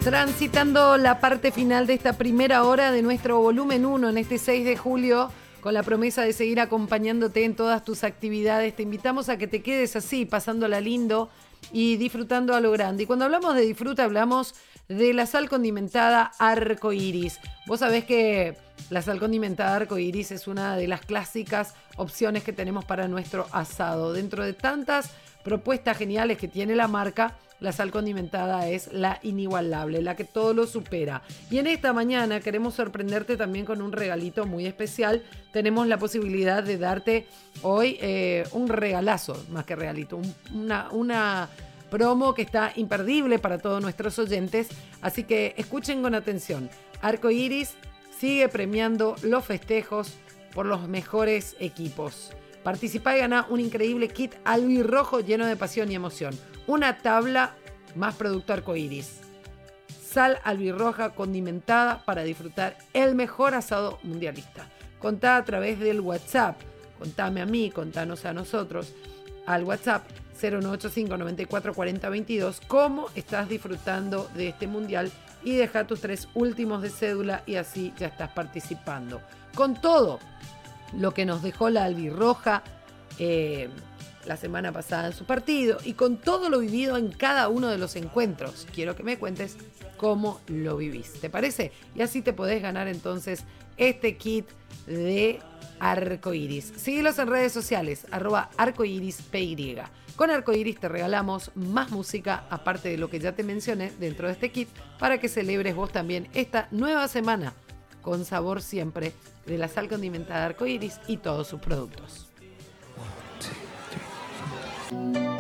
Transitando la parte final de esta primera hora de nuestro volumen 1 en este 6 de julio, con la promesa de seguir acompañándote en todas tus actividades, te invitamos a que te quedes así, pasándola lindo y disfrutando a lo grande. Y cuando hablamos de disfruta, hablamos de la sal condimentada Arco Iris. Vos sabés que la sal condimentada Arco Iris es una de las clásicas opciones que tenemos para nuestro asado. Dentro de tantas propuestas geniales que tiene la marca, la sal condimentada es la inigualable, la que todo lo supera. Y en esta mañana queremos sorprenderte también con un regalito muy especial. Tenemos la posibilidad de darte hoy un regalazo, más que regalito, una promo que está imperdible para todos nuestros oyentes. Así que escuchen con atención. Arco Iris sigue premiando los festejos por los mejores equipos. Participa y gana un increíble kit albirrojo lleno de pasión y emoción. Una tabla más producto arcoíris. Sal albirroja condimentada para disfrutar el mejor asado mundialista. Contá a través del WhatsApp. Contame a mí, contanos a nosotros. Al WhatsApp 0985 94 40 22 cómo estás disfrutando de este mundial y deja tus 3 últimos de cédula y así ya estás participando. Con todo lo que nos dejó la albirroja la semana pasada en su partido y con todo lo vivido en cada uno de los encuentros. Quiero que me cuentes cómo lo vivís, ¿te parece? Y así te podés ganar entonces este kit de Arcoiris. Síguelos en redes sociales, @arcoirispy. Con Arcoiris te regalamos más música, aparte de lo que ya te mencioné dentro de este kit, para que celebres vos también esta nueva semana con sabor siempre de la sal condimentada Arcoiris y todos sus productos.